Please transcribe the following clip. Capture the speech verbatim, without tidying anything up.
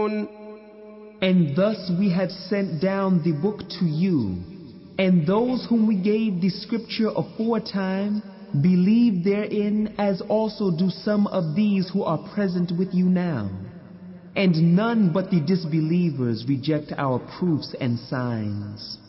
And thus we have sent down the book to you, and those whom we gave the scripture aforetime believe therein, as also do some of these who are present with you now. And none but the disbelievers reject our proofs and signs.